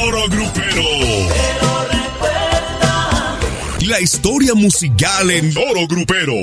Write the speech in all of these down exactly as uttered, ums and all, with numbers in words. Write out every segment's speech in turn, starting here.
Loro Grupero. La historia musical en Loro Grupero.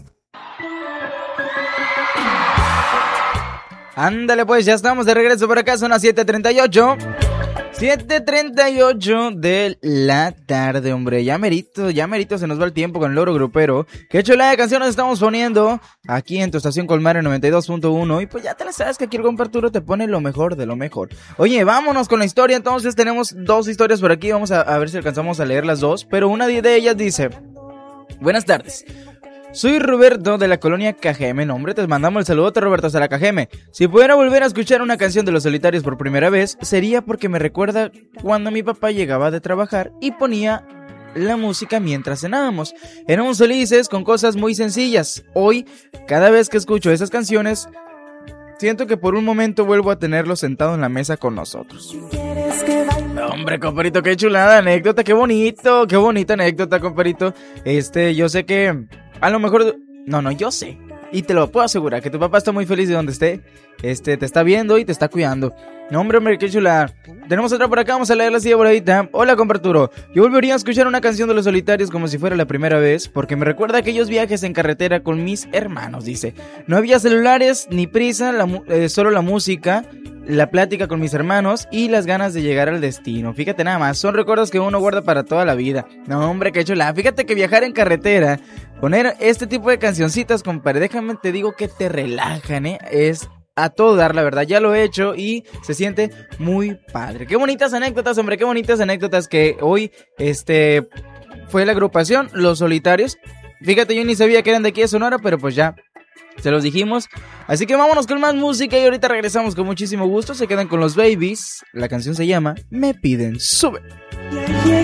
Ándale pues, ya estamos de regreso por acá, son las siete treinta y ocho. siete treinta y ocho de la tarde, hombre. Ya merito, ya merito se nos va el tiempo con el Loro Grupero. Qué chulada de canciones estamos poniendo aquí en tu estación Colmar en noventa y dos punto uno. Y pues ya te la sabes que aquí el compa Arturo te pone lo mejor de lo mejor. Oye, vámonos con la historia. Entonces tenemos dos historias por aquí. Vamos a, a ver si alcanzamos a leer las dos. Pero una de ellas dice: buenas tardes. Soy Roberto de la colonia Cajeme. Nombre, te mandamos el saludote, Roberto, hasta la Cajeme. Si pudiera volver a escuchar una canción de Los Solitarios por primera vez, sería porque me recuerda cuando mi papá llegaba de trabajar y ponía la música mientras cenábamos. Éramos felices con cosas muy sencillas. Hoy, cada vez que escucho esas canciones, siento que por un momento vuelvo a tenerlo sentado en la mesa con nosotros. Hombre, comparito, qué chulada anécdota, qué bonito, qué bonita anécdota, comparito. Este, yo sé que a lo mejor, no, no, yo sé, y te lo puedo asegurar, que tu papá está muy feliz de donde esté. Este, te está viendo y te está cuidando. No, hombre, hombre, qué chula. Tenemos otra por acá, vamos a leerla así de voladita. Hola, compa Arturo. Yo volvería a escuchar una canción de Los Solitarios como si fuera la primera vez, porque me recuerda aquellos viajes en carretera con mis hermanos, dice. No había celulares, ni prisa, la, eh, solo la música, la plática con mis hermanos y las ganas de llegar al destino. Fíjate nada más, son recuerdos que uno guarda para toda la vida. No, hombre, qué chula. Fíjate que viajar en carretera, poner este tipo de cancioncitas, compadre, déjame te digo que te relajan, ¿eh? Es a todo dar, la verdad, ya lo he hecho y se siente muy padre. Qué bonitas anécdotas, hombre, qué bonitas anécdotas que hoy, este, fue la agrupación Los Solitarios. Fíjate, yo ni sabía que eran de aquí de Sonora, pero pues ya se los dijimos. Así que vámonos con más música y ahorita regresamos con muchísimo gusto. Se quedan con los Babies. La canción se llama Me Piden Sube. Ya